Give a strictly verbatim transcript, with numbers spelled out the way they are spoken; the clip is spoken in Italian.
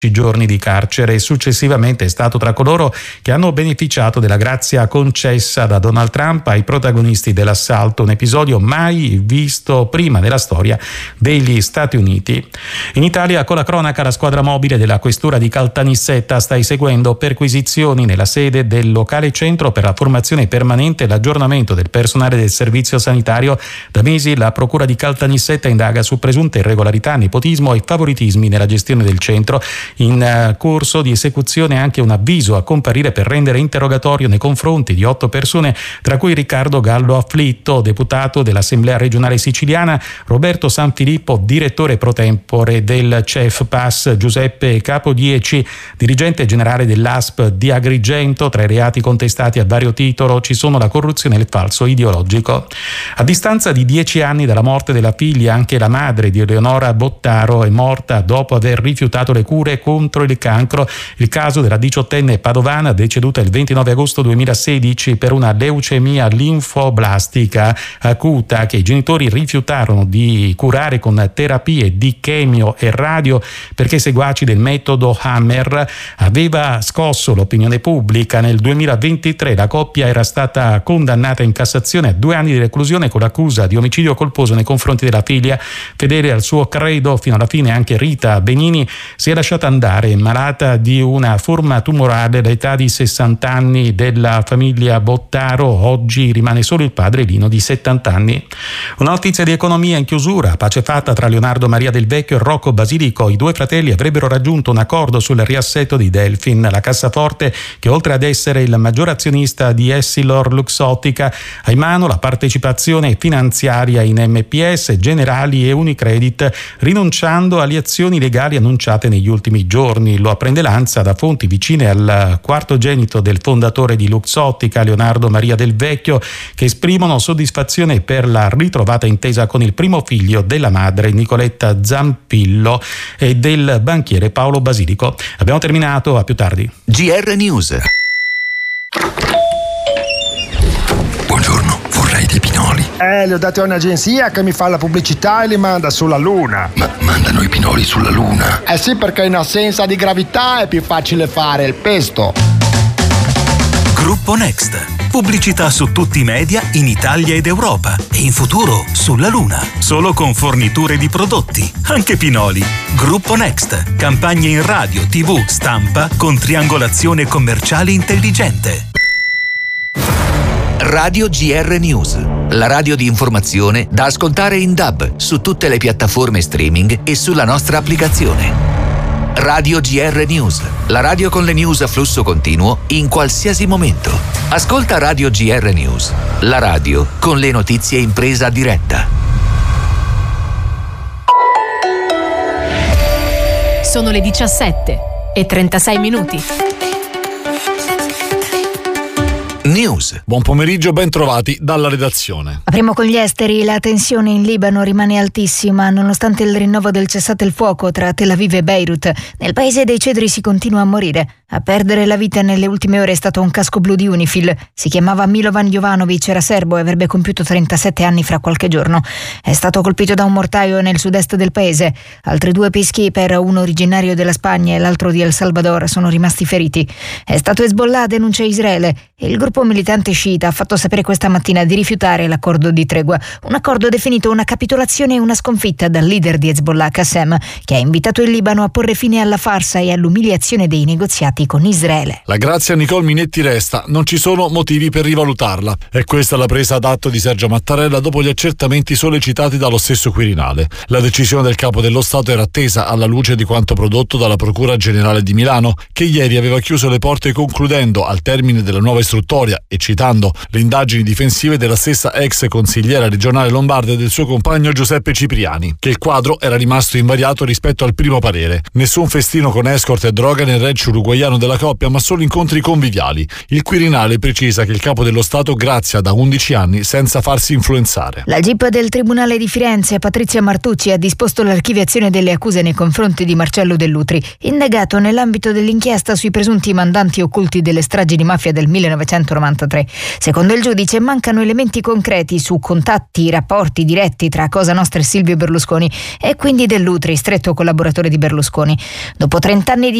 giorni di carcere e successivamente è stato tra coloro che hanno beneficiato della grazia concessa da Donald Trump ai protagonisti dell'assalto, un episodio mai visto prima nella storia degli Stati Uniti. In Italia, con la cronaca, la squadra mobile della questura di Caltanissetta sta eseguendo perquisizioni nella sede del locale centro per la formazione permanente e l'aggiornamento del personale del servizio sanitario. Da mesi la procura di Caltanissetta indaga su presunte irregolarità, nepotismo e favoritismi nella gestione del centro. In corso di esecuzione anche un avviso a comparire per rendere interrogatorio nei confronti di otto persone, tra cui Riccardo Gallo Afflitto, deputato dell'Assemblea regionale siciliana, Roberto Sanfilippo, direttore pro tempore del C E F P A S, Giuseppe Capodieci, dirigente generale dell'A S P di Agrigento. Tra i reati contestati a vario titolo ci sono la corruzione e il falso ideologico. A distanza di dieci anni dalla morte della figlia, anche la madre di Eleonora Bottaro è morta dopo aver rifiutato le cure contro il cancro. Il caso della diciottenne padovana, deceduta il ventinove agosto duemilasedici per una leucemia linfoblastica acuta che i genitori rifiutarono di curare con terapie di chemio e radio perché seguaci del metodo Hammer, aveva scosso l'opinione pubblica. Nel duemilaventitré la coppia era stata condannata in Cassazione a due anni di reclusione con l'accusa di omicidio colposo nei confronti della figlia. Fedele al suo credo fino alla fine anche Rita Benini si è lasciata andare, malata di una forma tumorale all'età di sessanta anni della famiglia Bottaro. Oggi rimane solo il padre Lino di settanta anni. Una notizia di economia in chiusura: pace fatta tra Leonardo Maria Del Vecchio e Rocco Basilico. I due fratelli avrebbero raggiunto un accordo sul riassetto di Delfin, la cassaforte che oltre ad essere il maggior azionista di Essilor Luxottica ha in mano la partecipazione finanziaria in M P S, Generali e Unicredit, rinunciando alle azioni legali annunciate negli ultimi giorni. Lo apprende l'Ansa da fonti vicine al quartogenito del fondatore di Luxottica, Leonardo Maria Del Vecchio, che esprimono soddisfazione per la ritrovata intesa con il primo figlio della madre, Nicoletta Zampillo, e del banchiere Paolo Basilico. Abbiamo terminato, a più tardi. G R News. Buongiorno, vorrei dei pinoli. Eh, li ho dati a un'agenzia che mi fa la pubblicità e li manda sulla Luna. Ma mandano i pinoli sulla Luna? Eh sì, perché in assenza di gravità è più facile fare il pesto. Gruppo Next. Pubblicità su tutti i media in Italia ed Europa e in futuro sulla Luna. Solo con forniture di prodotti, anche pinoli. Gruppo Next. Campagne in radio, tivù, stampa con triangolazione commerciale intelligente. Radio G R News. La radio di informazione da ascoltare in D A B su tutte le piattaforme streaming e sulla nostra applicazione. Radio G R News, la radio con le news a flusso continuo in qualsiasi momento. Ascolta Radio G R News, la radio con le notizie in presa diretta. Sono le diciassette e trentasei minuti. News. Buon pomeriggio, ben trovati dalla redazione. Apriamo con gli esteri. La tensione in Libano rimane altissima nonostante il rinnovo del cessate il fuoco tra Tel Aviv e Beirut. Nel paese dei cedri si continua a morire. A perdere la vita nelle ultime ore è stato un casco blu di Unifil. Si chiamava Milovan Jovanovic, era serbo e avrebbe compiuto trentasette anni fra qualche giorno. È stato colpito da un mortaio nel sud-est del paese. Altri due peacekeeper, uno originario della Spagna e l'altro di El Salvador, sono rimasti feriti. È stato Hezbollah, denuncia Israele, e il gruppo militante sciita ha fatto sapere questa mattina di rifiutare l'accordo di tregua, un accordo definito una capitolazione e una sconfitta dal leader di Hezbollah, Qassem, che ha invitato il Libano a porre fine alla farsa e all'umiliazione dei negoziati con Israele. La grazia a Nicole Minetti resta, non ci sono motivi per rivalutarla. È questa la presa d'atto di Sergio Mattarella dopo gli accertamenti sollecitati dallo stesso Quirinale. La decisione del Capo dello Stato era attesa alla luce di quanto prodotto dalla Procura Generale di Milano, che ieri aveva chiuso le porte concludendo, al termine della nuova istruttoria e citando le indagini difensive della stessa ex consigliera regionale lombarda e del suo compagno Giuseppe Cipriani, che il quadro era rimasto invariato rispetto al primo parere. Nessun festino con escort e droga nel ranch uruguaiano all'interno della coppia, ma solo incontri conviviali. Il Quirinale precisa che il capo dello Stato grazia da undici anni senza farsi influenzare. La G I P del Tribunale di Firenze, Patrizia Martucci, ha disposto l'archiviazione delle accuse nei confronti di Marcello Dell'Utri, indagato nell'ambito dell'inchiesta sui presunti mandanti occulti delle stragi di mafia del millenovecentonovantatré. Secondo il giudice mancano elementi concreti su contatti, rapporti diretti tra Cosa Nostra e Silvio Berlusconi e quindi Dell'Utri, stretto collaboratore di Berlusconi. Dopo trent'anni di